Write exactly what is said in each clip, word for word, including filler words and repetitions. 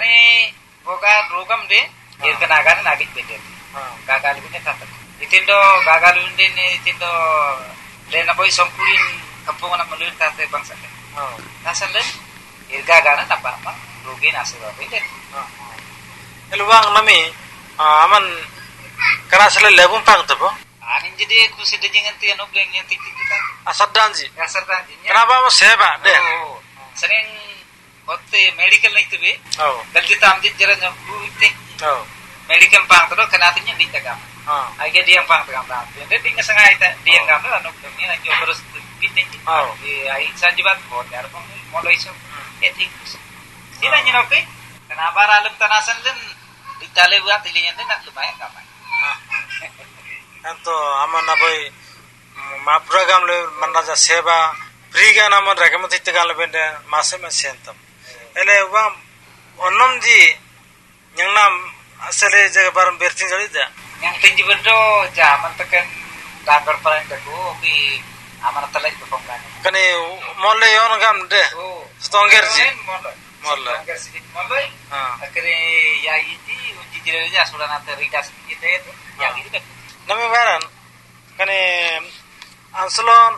kani boga rogam de ir kenagan nagit bede gagal bede tatak itindo gagal unde ne itindo lena boy songkurin kampung na malun tate bangsa oh nasalen ir gagana tapa apa rugi nasib bede elwang nami aman kana sele lebum pang tabo anin jadi kusi dejingan ti anu bleng yang titi kita asadanji asadanji kenapa mau seba deh sering otte medical nai tebe oh dalji tam dit jara nyabu itte oh medical pang to kenatinya di tagam ah ai ge diang pang tagam pang de ding sengai ta diang gam anu ni na jo terus bitte oh ai sanjibat mo yar pang mo loiso etik sila nyino ke kenapa alam tanasan den ditale buat tilinya den nak lumayan kamai anto aman aboy mapragam le manraja seba friga naman rekamati tegal bende mase masentam ele wam onnom ji nyangnam asale jaga baram bertin jalida yang tinji bendo jaman teken dagar paling dago bi amana talai pepongkan kani molle yon gam de oh stonger ji molle molle stonger sidit molle ha akere ya iji uji dire ja surana terigas gitu ya gitu nami baran kani anslon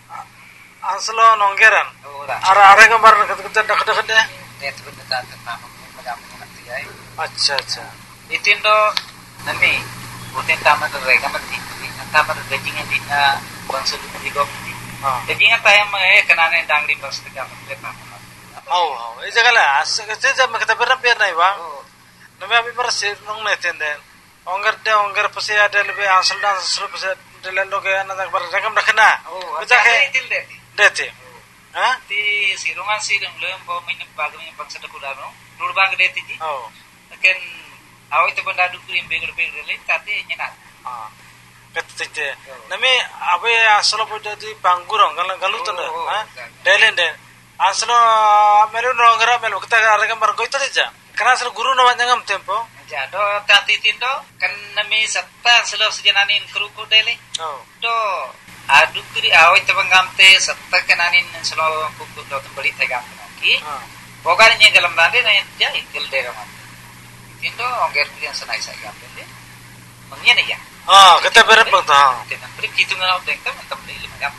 anslon ongeran ara ara gambar ket-ket dak-dak de net bener ta ta magam ngerti ai acha acha itindo nami utin tama de rega mati tama de gajingan di na bangsa di gop di gajingan tayang mae kanane dangli bas tegam lepa oh oh e jagala as ke jam kita berna per nai bang nami abi per sir nong neten den onger de onger pase ada lebih asal dan asal pase delen loge ana dak bar rekam rakna oh acha ke itil de dete ha ti sirungan sirung lem bo min bag min bangsa de kurano lur bang de ti oh ken awi te banda du krim beger beger le tate nyena ah kette nami abe asal po di bangurong galang galutan ha delen de asal melu nongera melu kita rekam bar goito ja kana asal guru no wanyangam tempo jado tati tindo kan nami satta selo sejananin kruku dele oh do adu kiri awai te bangamte satta kananin selo kuku do tembali tegam ki bogar nye galam dande na ja ikil de gaman tindo onger pian sanai sai gam dele mengnya ne ya ah kita berep ta kita beri kitu ngau dek ta mantap de lima gam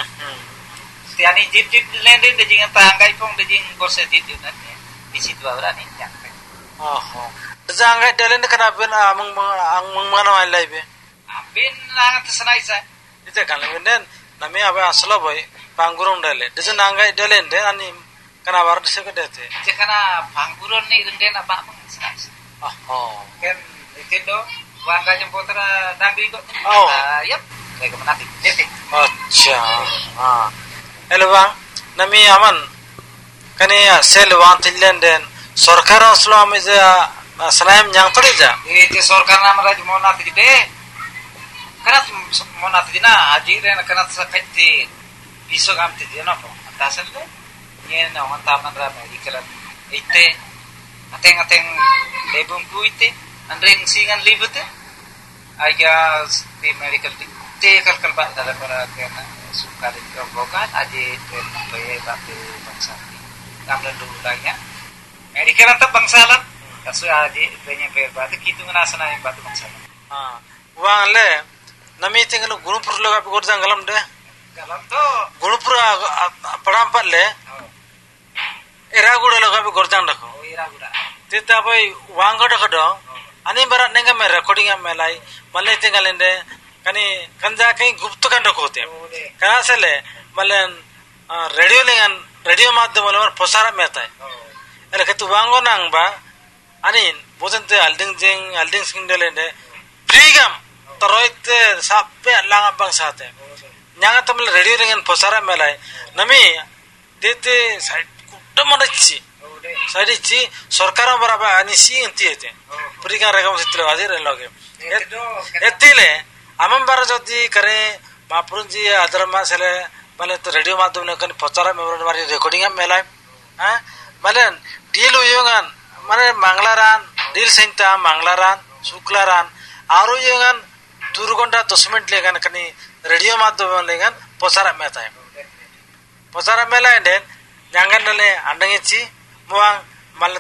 tiani jip jip lende de jingan tanggai pong de jing gose dit na di situ awrani ya oh Jangan dalen kana ben amang ang mangmano ay live. Abin lang sanai sa. Ite kan lenden nami aba aslo boy pangurong dale. Dese nangai dalen de ani kana war dese kedete. Je kana pangurong ni denden apa apa sanai. Oh oh. Ken itindo wangga jempotra dagri ko. Oh. Yap. Kayak menati. Dete. Acha. Ah. Hello bang. Nami aman. Kani sel wan tilenden sarkar aslo amiza Selain yang terija, itu sorkan nama raja mau nanti deh, karena mau nanti na aji rena karena sakit bisa kam tidak nopo, atasan deh, ni na orang taman ramai ikalan, itu, ateng ateng lebung ku itu, andreng singan libut deh, aja di medical di, tekal kalbat dalam para kena suka di robokan, aji dan bayar batu bangsa, kamdan dulu lagi, medical antap bangsalan. Kasu aji penye per batu kitu nasa na batu bangsa. Ah, wang le nami tinggal guru pur loga gor janggalam de. Galam to. Guru pur padam palle. Era guda loga gor jang rakho. Oh era guda. Tita boy wang goda kodo. Ani barat nenga me recording am melai. Malle tinggal ende kani kanja kai gupta kan rakho te. Kana sele malen radio lengan radio madhyam mar posara metai. Ele ketu wango nang ba anin bosente alding jing alding singdelende prigam toroite sappe langa bangsate nyanga tamle radio ringen posara melai nami dete side kutamanachi side chi sarkara baraba ani si entiete prigam regam sitlo azir loge etile amam bar jodi kare mapurunji adarma sele male to radio madhyam ne kan posara member mari recording am melai ha malen dilu yongan Mana Manglaran, Dil Senta, Manglaran, Suklaran, Aru Yangan, Turugonda, Dosment Legan, Kani, Radio Madu Legan, Posara Meta. Posara Mela and then Yanganale, Andangichi, Muang,